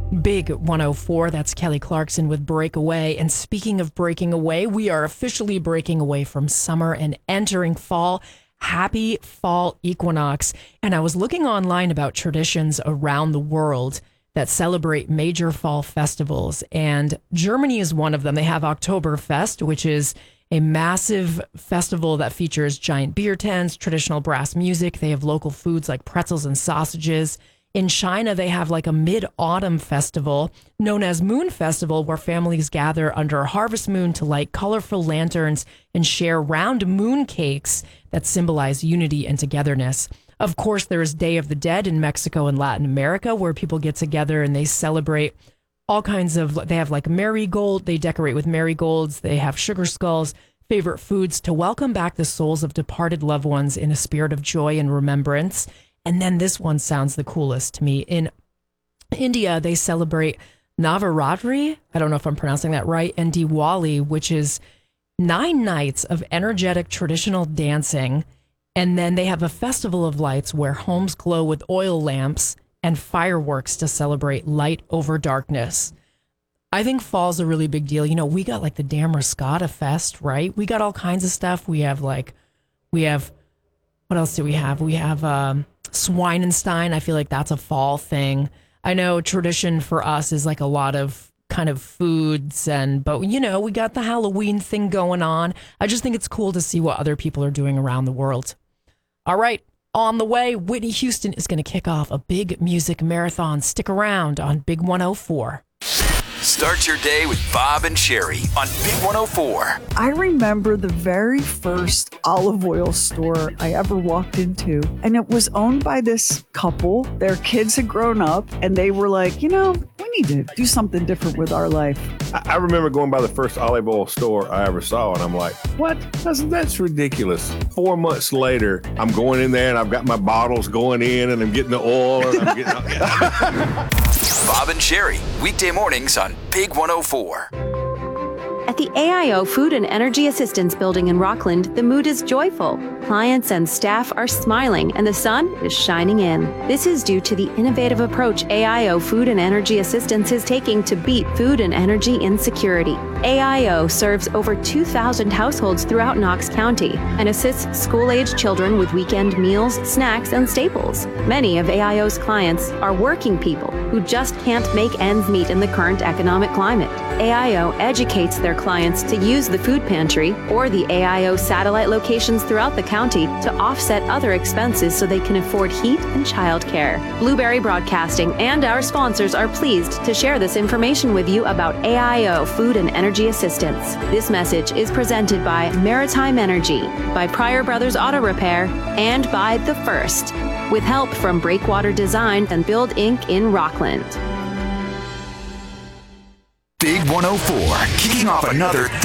Big 104, that's Kelly Clarkson with Breakaway. And speaking of breaking away, we are officially breaking away from summer and entering fall. Happy fall equinox. And I was looking online about traditions around the world that celebrate major fall festivals. And Germany is one of them. They have Oktoberfest, which is a massive festival that features giant beer tents, traditional brass music. They have local foods like pretzels and sausages. In China, they have like a mid-autumn festival known as Moon Festival, where families gather under a harvest moon to light colorful lanterns and share round moon cakes that symbolize unity and togetherness. Of course, there is Day of the Dead in Mexico and Latin America, where people get together and they celebrate all kinds of, they have like marigold, they decorate with marigolds, they have sugar skulls, favorite foods to welcome back the souls of departed loved ones in a spirit of joy and remembrance. And then this one sounds the coolest to me. In India, they celebrate Navaratri, I don't know if I'm pronouncing that right, and Diwali, which is 9 nights of energetic traditional dancing. And then they have a festival of lights where homes glow with oil lamps and fireworks to celebrate light over darkness. I think fall's a really big deal. You know, we got like the Damariscotta Fest, right? We got all kinds of stuff. We have, what else do we have? We have Schweinenstein. I feel like that's a fall thing. I know tradition for us is like a lot of kind of foods, but you know, we got the Halloween thing going on. I just think it's cool to see what other people are doing around the world. All right, on the way, Whitney Houston is going to kick off a big music marathon. Stick around on Big 104. Start your day with Bob and Sherry on Big 104. I remember the very first olive oil store I ever walked into, and it was owned by this couple. Their kids had grown up, and they were like, you know, we need to do something different with our life. I remember going by the first olive oil store I ever saw, and I'm like, what? That's ridiculous. 4 months later, I'm going in there, and I've got my bottles going in, and I'm getting the oil, and I'm getting... Bob and Sherry, weekday mornings on Big 104. At the AIO Food and Energy Assistance Building in Rockland, the mood is joyful. Clients and staff are smiling, and the sun is shining in. This is due to the innovative approach AIO Food and Energy Assistance is taking to beat food and energy insecurity. AIO serves over 2,000 households throughout Knox County and assists school-aged children with weekend meals, snacks, and staples. Many of AIO's clients are working people who just can't make ends meet in the current economic climate. AIO educates their clients to use the food pantry or the AIO satellite locations throughout the county to offset other expenses so they can afford heat and childcare. Blueberry Broadcasting and our sponsors are pleased to share this information with you about AIO Food and Energy Assistance. This message is presented by Maritime Energy, by Pryor Brothers Auto Repair, and by The First, with help from Breakwater Design and Build Inc. in Rockland. Big 104, kicking off another